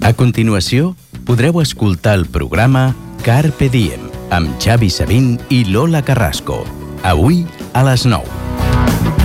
A continuació, podreu escoltar el programa Carpe Diem amb Xavi Sabin i Lola Carrasco. Avui a les 9.